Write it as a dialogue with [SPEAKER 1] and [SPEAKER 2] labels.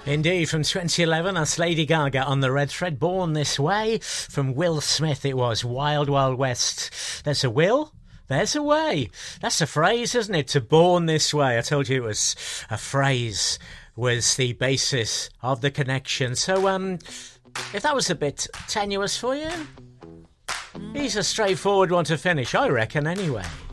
[SPEAKER 1] Indeed, from 2011, that's Lady Gaga on the Red Thread. Born This Way. From Will Smith, it was Wild Wild West. There's a will, there's a way. That's a phrase, isn't it? To born this way. I told you it was a phrase, was the basis of the connection. So, if that was a bit tenuous for you, he's a straightforward one to finish, I reckon, anyway.